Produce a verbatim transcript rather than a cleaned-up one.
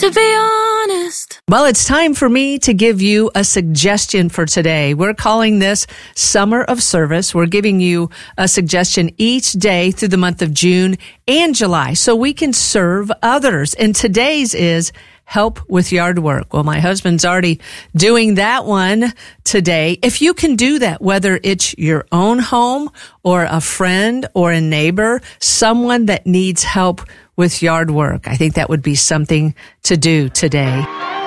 to be honest. Well, it's time for me to give you a suggestion for today. We're calling this Summer of Service. We're giving you a suggestion each day through the month of June and July so we can serve others. And today's is help with yard work. Well, my husband's already doing that one today. If you can do that, whether it's your own home or a friend or a neighbor, someone that needs help with yard work, I think that would be something to do today.